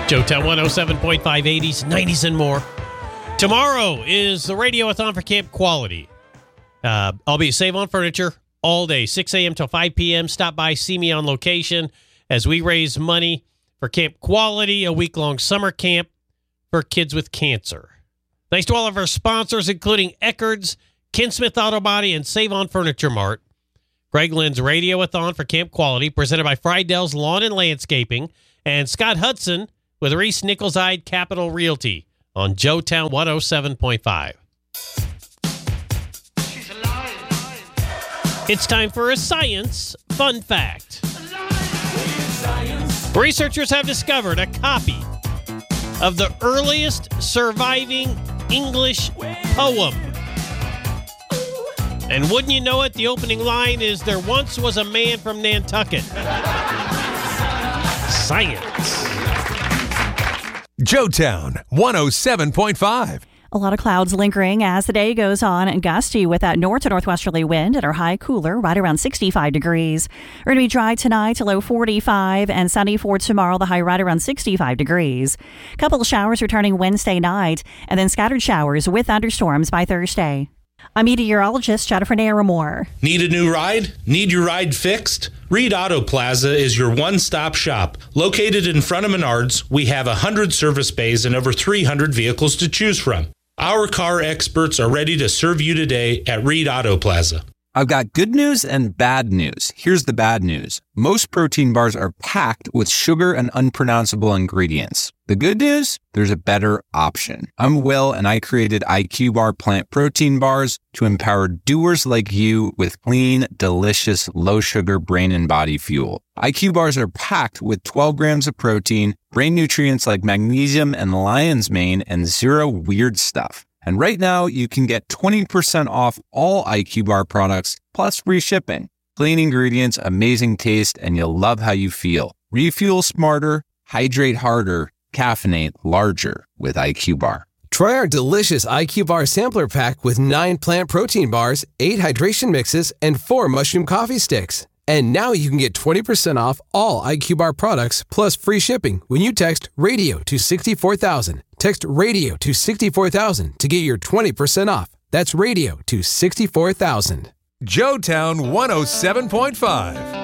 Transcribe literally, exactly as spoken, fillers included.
Joetown one oh seven point five, eighties, nineties, and more. Tomorrow is the Radiothon for Camp Quality. Uh, I'll be at Save On Furniture all day, six a.m. till five p.m. Stop by, see me on location as we raise money for Camp Quality, a week-long summer camp for kids with cancer. Thanks to all of our sponsors, including Eckerd's, Ken Smith Auto Body, and Save On Furniture Mart. Greg Lynn's Radiothon for Camp Quality, presented by Friedell's Lawn and Landscaping, and Scott Hudson with Reese Nicholside Capital Realty on Joetown one oh seven point five. It's time for a science fun fact. Researchers have discovered a copy of the earliest surviving English poem. And wouldn't you know it, the opening line is, "There once was a man from Nantucket." Science. Joetown one oh seven point five. A lot of clouds lingering as the day goes on, and gusty with that north to northwesterly wind at our high cooler right around sixty-five degrees. We're going to be dry tonight to low forty-five, and sunny for tomorrow, the high right around sixty-five degrees. Couple of showers returning Wednesday night, and then scattered showers with thunderstorms by Thursday. I'm meteorologist Jennifer Naramore. Need a new ride? Need your ride fixed? Reed Auto Plaza is your one-stop shop. Located in front of Menards, we have one hundred service bays and over three hundred vehicles to choose from. Our car experts are ready to serve you today at Reed Auto Plaza. I've got good news and bad news. Here's the bad news. Most protein bars are packed with sugar and unpronounceable ingredients. The good news? There's a better option. I'm Will, and I created I Q Bar plant protein bars to empower doers like you with clean, delicious, low-sugar brain and body fuel. I Q bars are packed with twelve grams of protein, brain nutrients like magnesium and lion's mane, and zero weird stuff. And right now, you can get twenty percent off all I Q Bar products, plus free shipping. Clean ingredients, amazing taste, and you'll love how you feel. Refuel smarter, hydrate harder, caffeinate larger with I Q Bar. Try our delicious I Q Bar sampler pack with nine plant protein bars, eight hydration mixes, and four mushroom coffee sticks. And now you can get twenty percent off all I Q Bar products plus free shipping when you text RADIO to sixty-four thousand. Text RADIO to sixty-four thousand to get your twenty percent off. That's RADIO to sixty-four thousand. Joetown one oh seven point five.